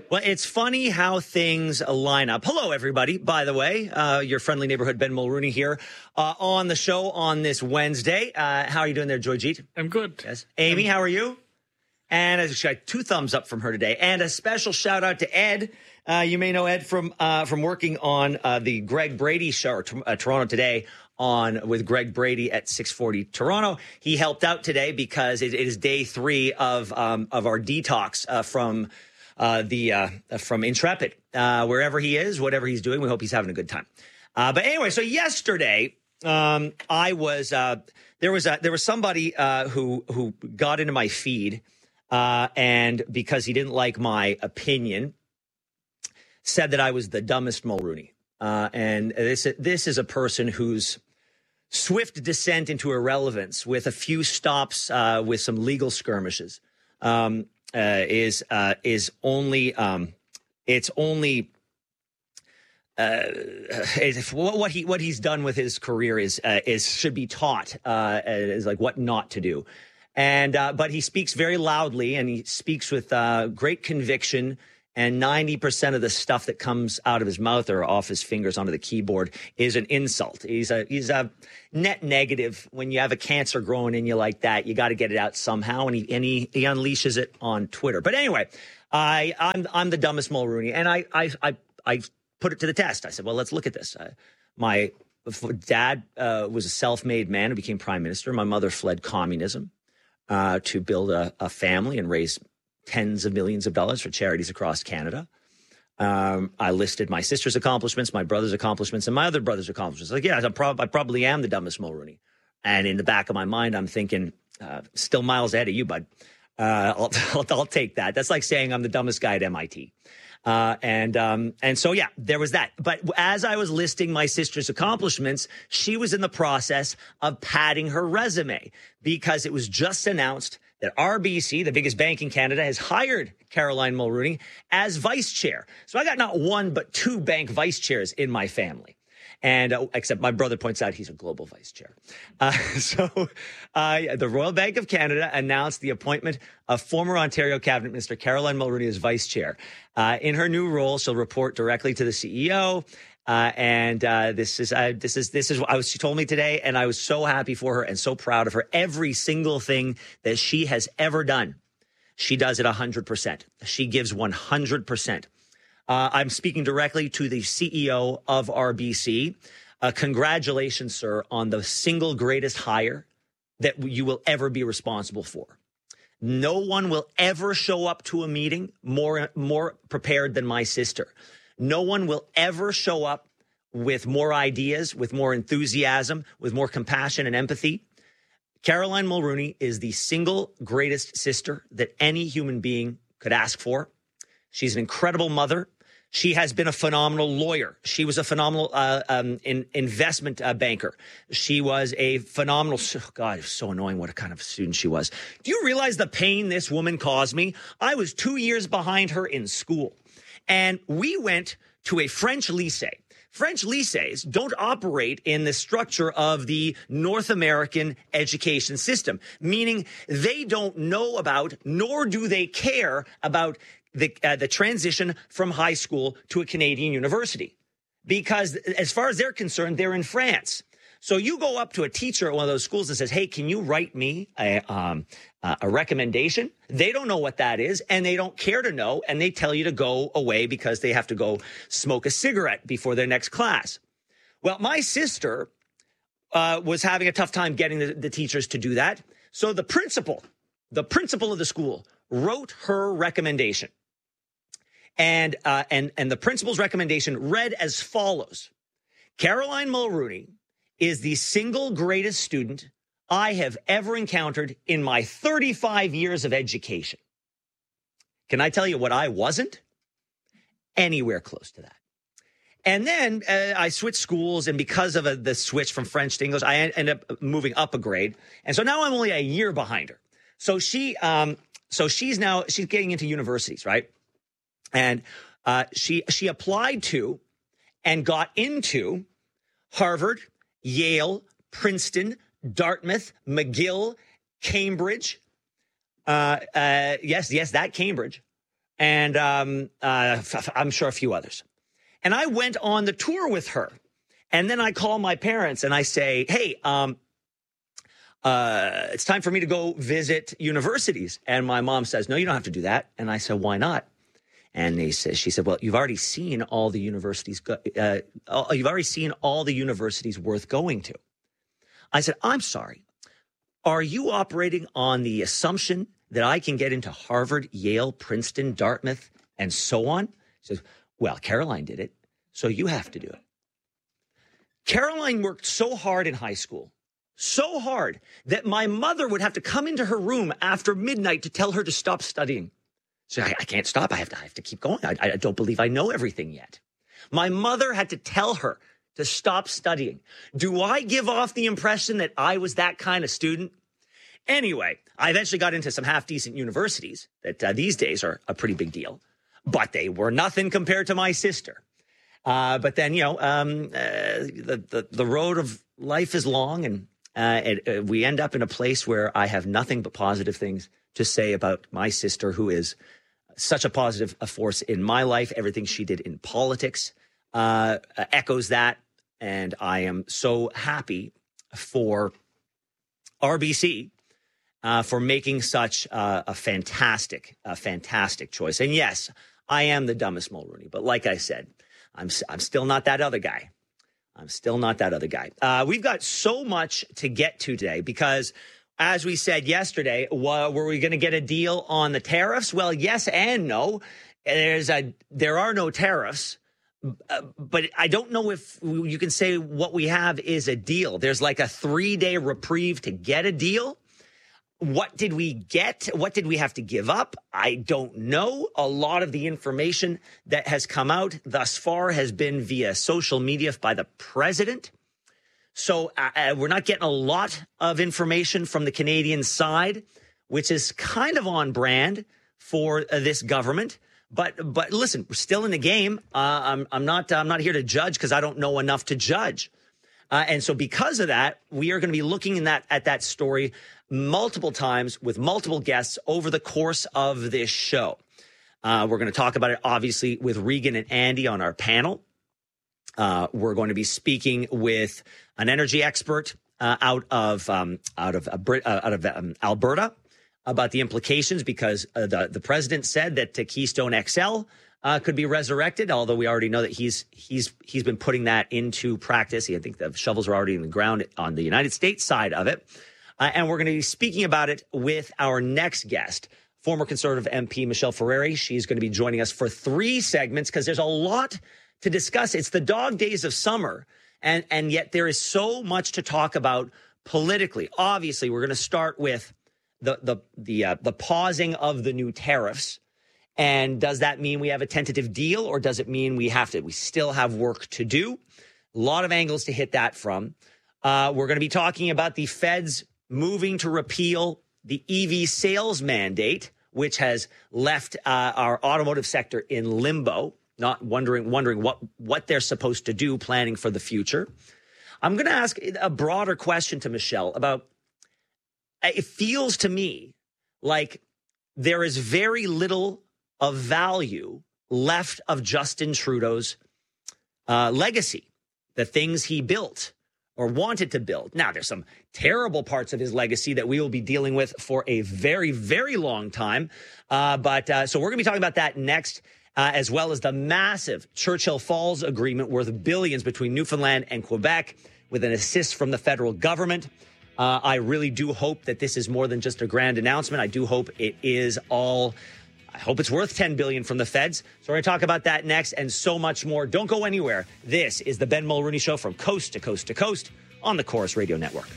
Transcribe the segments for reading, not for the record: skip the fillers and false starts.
Well, it's funny how things line up. Hello, everybody. By the way, your friendly neighborhood Ben Mulrooney here on the show on this Wednesday. How are you doing there, Joyjeet? I'm good. Yes. Amy, how are you? And I got 2 thumbs up from her today. And a special shout out to Ed. You may know Ed from working on the Greg Brady show, Toronto Today, with Greg Brady at 640 Toronto. He helped out today because it is day 3 of our detox from Intrepid. Wherever he is, whatever he's doing, we hope he's having a good time. But anyway, so yesterday, there was somebody who got into my feed, and because he didn't like my opinion, said that I was the dumbest Mulrooney. And this is a person whose swift descent into irrelevance with a few stops with some legal skirmishes is only what he's done with his career is should be taught is like what not to do. And but he speaks very loudly and he speaks with great conviction. And 90% of the stuff that comes out of his mouth or off his fingers onto the keyboard is an insult. He's a net negative. When you have a cancer growing in you like that, you got to get it out somehow. And he unleashes it on Twitter. But anyway, I'm the dumbest Mulrooney, and I put it to the test. I said, well, let's look at this. My dad was a self-made man who became prime minister. My mother fled communism to build a family and raise tens of millions of dollars for charities across Canada. I listed my sister's accomplishments, my brother's accomplishments, and my other brother's accomplishments. Like, yeah, I probably am the dumbest Mulrooney. And in the back of my mind, I'm thinking, still miles ahead of you, bud. I'll take that. That's like saying I'm the dumbest guy at MIT. And so, yeah, there was that. But as I was listing my sister's accomplishments, she was in the process of padding her resume because it was just announced that RBC, the biggest bank in Canada, has hired Caroline Mulrooney as vice chair. So I got not 1, but 2 bank vice chairs in my family. And except my brother points out he's a global vice chair. So the Royal Bank of Canada announced the appointment of former Ontario Cabinet Minister Caroline Mulrooney as vice chair. In her new role, she'll report directly to the CEO. This is what she told me today, and I was so happy for her and so proud of her. Every single thing that she has ever done, she does it 100%. She gives 100%. I'm speaking directly to the CEO of RBC. Congratulations, sir, on the single greatest hire that you will ever be responsible for. No one will ever show up to a meeting more prepared than my sister. No one will ever show up with more ideas, with more enthusiasm, with more compassion and empathy. Caroline Mulrooney is the single greatest sister that any human being could ask for. She's an incredible mother. She has been a phenomenal lawyer. She was a phenomenal investment banker. She was a phenomenal, God, it was so annoying what a kind of student she was. Do you realize the pain this woman caused me? I was 2 years behind her in school. And we went to a French lycée. French lycées don't operate in the structure of the North American education system, meaning they don't know about, nor do they care about the transition from high school to a Canadian university. Because as far as they're concerned, they're in France. So you go up to a teacher at one of those schools and says, hey, can you write me a recommendation? They don't know what that is, and they don't care to know, and they tell you to go away because they have to go smoke a cigarette before their next class. Well, my sister was having a tough time getting the teachers to do that. So the principal of the school wrote her recommendation. And the principal's recommendation read as follows. Caroline Mulrooney is the single greatest student I have ever encountered in my 35 years of education. Can I tell you what I wasn't? Anywhere close to that. And then I switched schools, and because of the switch from French to English, I ended up moving up a grade. And so now I'm only a year behind her. So she's getting into universities, right? And she applied to and got into Harvard, Yale, Princeton, Dartmouth, McGill, Cambridge. Yes, that Cambridge. and I'm sure a few others. And I went on the tour with her. And then I call my parents and I say, hey, it's time for me to go visit universities. And my mom says, no, you don't have to do that. And I said, why not? And she said, well, you've already seen all the universities. You've already seen all the universities worth going to. I said, I'm sorry. Are you operating on the assumption that I can get into Harvard, Yale, Princeton, Dartmouth, and so on? She says, well, Caroline did it, so you have to do it. Caroline worked so hard in high school, so hard that my mother would have to come into her room after midnight to tell her to stop studying. So I can't stop. I have to keep going. I don't believe I know everything yet. My mother had to tell her to stop studying. Do I give off the impression that I was that kind of student? Anyway, I eventually got into some half-decent universities that these days are a pretty big deal, but they were nothing compared to my sister. But then, the road of life is long, and we end up in a place where I have nothing but positive things to say about my sister, who is such a positive force in my life. Everything she did in politics echoes that, and I am so happy for RBC for making such a fantastic choice. And yes, I am the dumbest Mulrooney, but like I said, I'm still not that other guy. We've got so much to get to today because, as we said yesterday, were we going to get a deal on the tariffs? Well, yes and no. There are no tariffs, but I don't know if you can say what we have is a deal. There's like a 3-day reprieve to get a deal. What did we get? What did we have to give up? I don't know. A lot of the information that has come out thus far has been via social media by the president. So we're not getting a lot of information from the Canadian side, which is kind of on brand for this government. But listen, we're still in the game. I'm not here to judge because I don't know enough to judge. And so because of that, we are going to be looking at that story multiple times with multiple guests over the course of this show. We're going to talk about it, obviously, with Regan and Andy on our panel. We're going to be speaking with an energy expert out of Alberta about the implications, because the president said that Keystone XL could be resurrected, although we already know that he's been putting that into practice. I think the shovels are already in the ground on the United States side of it. And we're going to be speaking about it with our next guest, former Conservative MP Michelle Ferreri. She's going to be joining us for 3 segments because there's a lot to discuss. It's the dog days of summer, and yet there is so much to talk about politically. Obviously, we're going to start with the pausing of the new tariffs. And does that mean we have a tentative deal, or does it mean we still have work to do? A lot of angles to hit that from. We're going to be talking about the feds moving to repeal the EV sales mandate, which has left our automotive sector in limbo, not wondering what they're supposed to do, planning for the future. I'm going to ask a broader question to Michelle about, it feels to me like there is very little of value left of Justin Trudeau's legacy, the things he built or wanted to build. Now, there's some terrible parts of his legacy that we will be dealing with for a very, very long time. So we're going to be talking about that next, as well as the massive Churchill Falls agreement worth billions between Newfoundland and Quebec with an assist from the federal government. I really do hope that this is more than just a grand announcement. I do hope it is all. I hope it's worth $10 billion from the feds. So we're going to talk about that next and so much more. Don't go anywhere. This is the Ben Mulrooney Show from coast to coast to coast on the Corus Radio Network.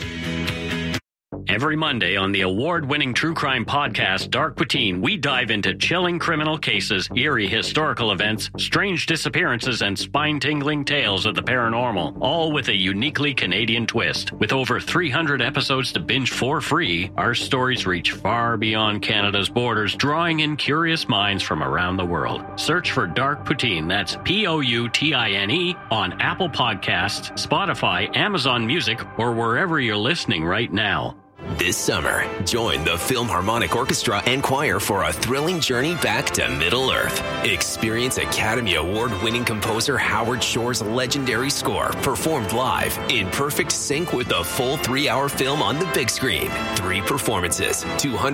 Every Monday on the award-winning true crime podcast, Dark Poutine, we dive into chilling criminal cases, eerie historical events, strange disappearances, and spine-tingling tales of the paranormal, all with a uniquely Canadian twist. With over 300 episodes to binge for free, our stories reach far beyond Canada's borders, drawing in curious minds from around the world. Search for Dark Poutine, that's Poutine, on Apple Podcasts, Spotify, Amazon Music, or wherever you're listening right now. This summer, join the Philharmonic Orchestra and Choir for a thrilling journey back to Middle-earth. Experience Academy Award-winning composer Howard Shore's legendary score performed live in perfect sync with the full 3-hour film on the big screen. 3 performances,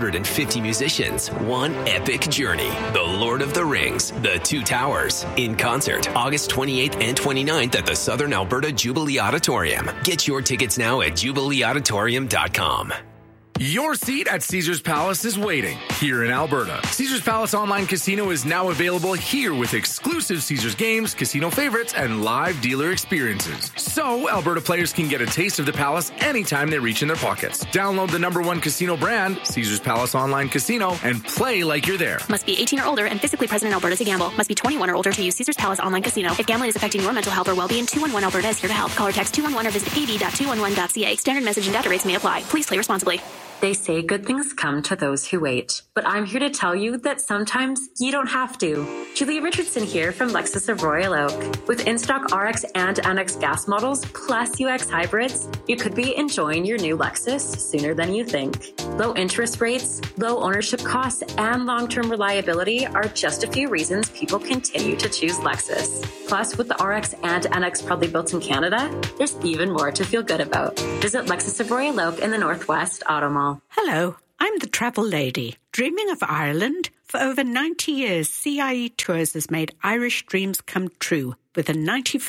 250 musicians, one epic journey. The Lord of the Rings, The Two Towers, in concert August 28th and 29th at the Southern Alberta Jubilee Auditorium. Get your tickets now at jubileeauditorium.com. Your seat at Caesars Palace is waiting here in Alberta. Caesars Palace Online Casino is now available here with exclusive Caesars games, casino favorites, and live dealer experiences. So Alberta players can get a taste of the Palace anytime they reach in their pockets. Download the #1 casino brand, Caesars Palace Online Casino, and play like you're there. Must be 18 or older and physically present in Alberta to gamble. Must be 21 or older to use Caesars Palace Online Casino. If gambling is affecting your mental health or well-being, 211 Alberta is here to help. Call or text 211 or visit pd.211.ca. Standard message and data rates may apply. Please play responsibly. They say good things come to those who wait. But I'm here to tell you that sometimes you don't have to. Julia Richardson here from Lexus of Royal Oak. With in-stock RX and NX gas models, plus UX hybrids, you could be enjoying your new Lexus sooner than you think. Low interest rates, low ownership costs, and long-term reliability are just a few reasons people continue to choose Lexus. Plus, with the RX and NX proudly built in Canada, there's even more to feel good about. Visit Lexus of Royal Oak in the Northwest Auto Mall. Hello, I'm the travel lady. Dreaming of Ireland? For over 90 years, CIE Tours has made Irish dreams come true with a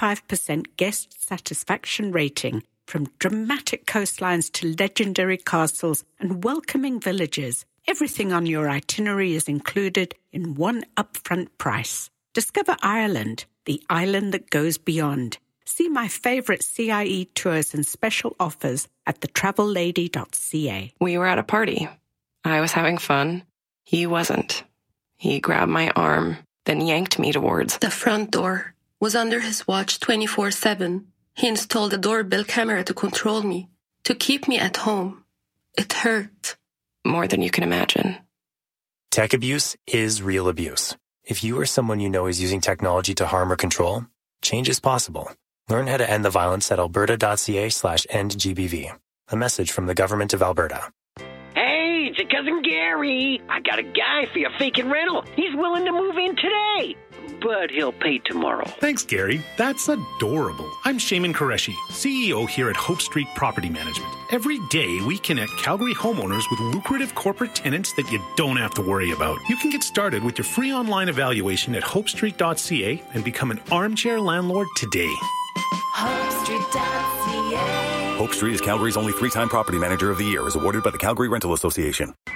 95% guest satisfaction rating. From dramatic coastlines to legendary castles and welcoming villages, everything on your itinerary is included in one upfront price. Discover Ireland, the island that goes beyond. See my favourite CIE tours and special offers at thetravellady.ca. We were at a party. I was having fun. He wasn't. He grabbed my arm, then yanked me towards the front door. Was under his watch 24/7. He installed a doorbell camera to control me, to keep me at home. It hurt. More than you can imagine. Tech abuse is real abuse. If you or someone you know is using technology to harm or control, change is possible. Learn how to end the violence at alberta.ca/endgbv. A message from the Government of Alberta. Hey, it's your cousin Gary. I got a guy for your vacant rental. He's willing to move in today, but he'll pay tomorrow. Thanks, Gary. That's adorable. I'm Shaiman Qureshi, CEO here at Hope Street Property Management. Every day, we connect Calgary homeowners with lucrative corporate tenants that you don't have to worry about. You can get started with your free online evaluation at hopestreet.ca and become an armchair landlord today. HopeStreet.ca. Hope Street is Calgary's only 3-time Property Manager of the Year, is awarded by the Calgary Rental Association.